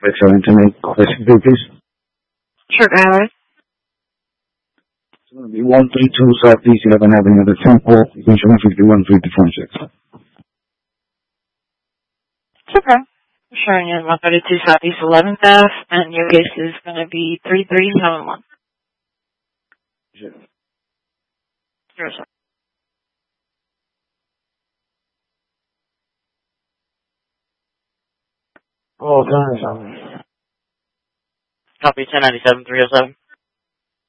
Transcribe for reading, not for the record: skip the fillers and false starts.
Excellent. To make question, please. Sure, go ahead. It's going to be 132 Southeast 11 Avenue, the Temple, Equation 151 It's okay. I'm showing you 132 Southeast 11th Ave, and your case is going to be 3371. Sure. Sure, sir. Oh, guys. Copy 1097-307.